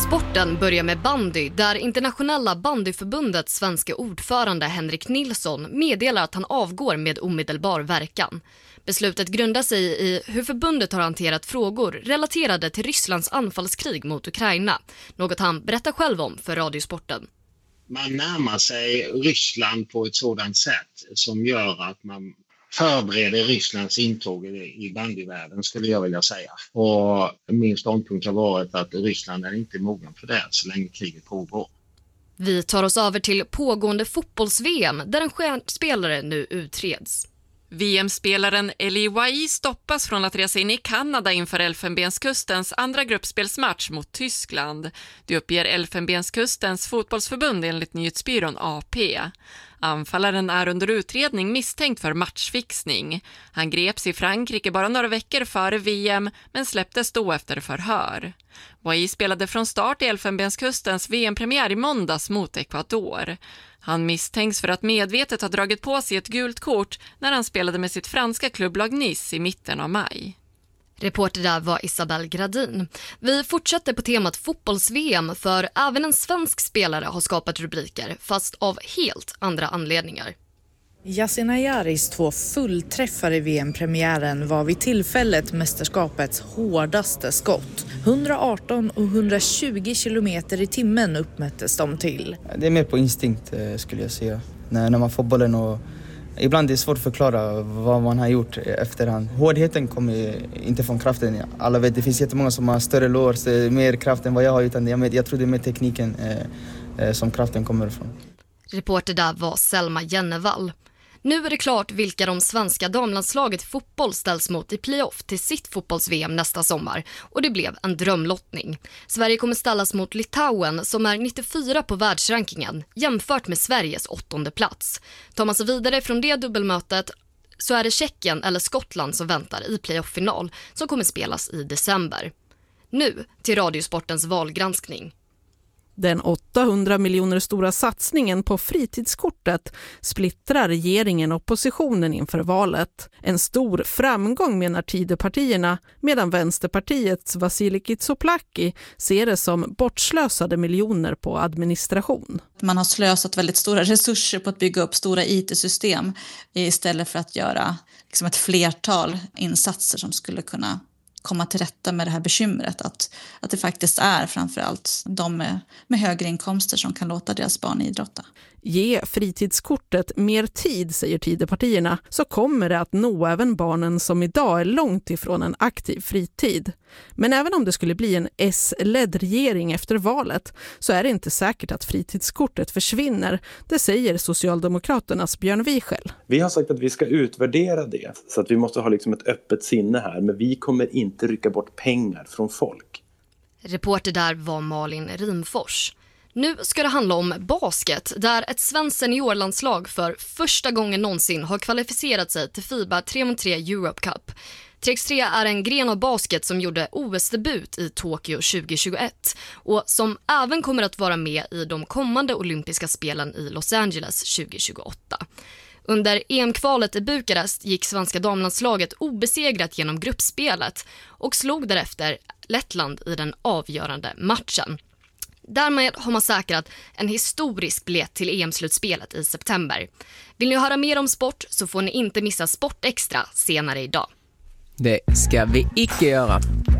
Sporten börjar med bandy, där internationella bandyförbundets svenska ordförande Henrik Nilsson meddelar att han avgår med omedelbar verkan. Beslutet grundar sig i hur förbundet har hanterat frågor relaterade till Rysslands anfallskrig mot Ukraina, något han berättar själv om för Radiosporten. Man närmar sig Ryssland på ett sådant sätt som gör att man förbereder Rysslands intåg i bandyvärlden, skulle jag vilja säga. Och min ståndpunkt har varit att Ryssland är inte mogen för det så länge kriget pågår. Vi tar oss över till pågående fotbolls-VM där en stjärnspelare nu utreds. VM-spelaren Elie Wahi stoppas från att resa in i Kanada inför Elfenbenskustens andra gruppspelsmatch mot Tyskland. Det uppger Elfenbenskustens fotbollsförbund enligt nyhetsbyrån AP. Anfallaren är under utredning misstänkt för matchfixning. Han greps i Frankrike bara några veckor före VM men släpptes då efter förhör. Wahi spelade från start i Elfenbenskustens VM-premiär i måndags mot Ecuador. Han misstänks för att medvetet ha dragit på sig ett gult kort när han spelade med sitt franska klubblag Nice i mitten av maj. Reporter där var Isabelle Gradin. Vi fortsätter på temat fotbolls-VM för även en svensk spelare har skapat rubriker fast av helt andra anledningar. Yasin Ayaris 2 fullträffar i VM-premiären var vid tillfället mästerskapets hårdaste skott. 118 och 120 kilometer i timmen uppmättes de till. Det är mer på instinkt skulle jag säga. När man får bollen och ibland är det svårt att förklara vad man har gjort efterhand. Hårdheten kommer inte från kraften. Alla vet, det finns jättemånga som har större lår, mer kraft än vad jag har. Utan jag tror det är mer tekniken som kraften kommer ifrån. Reporter där var Selma Jennevall. Nu är det klart vilka de svenska damlandslaget i fotboll ställs mot i playoff till sitt fotbolls-VM nästa sommar. Och det blev en drömlottning. Sverige kommer ställas mot Litauen som är 94 på världsrankingen jämfört med Sveriges 8:e plats. Tar man sig vidare från det dubbelmötet så är det Tjeckien eller Skottland som väntar i playoff-final som kommer spelas i december. Nu till Radiosportens valgranskning. Den 800 miljoner stora satsningen på fritidskortet splittrar regeringen och oppositionen inför valet. En stor framgång menar Tidöpartierna, medan Vänsterpartiets Vasilij Tsouplaki ser det som bortslösade miljoner på administration. Man har slösat väldigt stora resurser på att bygga upp stora IT-system istället för att göra ett flertal insatser som skulle kunna komma till rätta med det här bekymret att det faktiskt är framförallt de med högre inkomster som kan låta deras barn idrotta. Ge fritidskortet mer tid, säger Tidöpartierna, så kommer det att nå även barnen som idag är långt ifrån en aktiv fritid. Men även om det skulle bli en S-ledd regering efter valet så är det inte säkert att fritidskortet försvinner. Det säger Socialdemokraternas Björn Wiechel. Vi har sagt att vi ska utvärdera det så att vi måste ha ett öppet sinne här, men vi kommer inte rycka bort pengar från folk. Reporter där var Malin Rimfors. Nu ska det handla om basket, där ett svenskt seniorlandslag för första gången någonsin har kvalificerat sig till FIBA 3x3 Europe Cup. 3x3 är en gren av basket som gjorde OS-debut i Tokyo 2021 och som även kommer att vara med i de kommande olympiska spelen i Los Angeles 2028. Under EM-kvalet i Bukarest gick svenska damlandslaget obesegrat genom gruppspelet och slog därefter Lettland i den avgörande matchen. Därmed har man säkrat en historisk biljett till EM-slutspelet i september. Vill ni höra mer om sport så får ni inte missa Sport Extra senare idag. Det ska vi icke göra.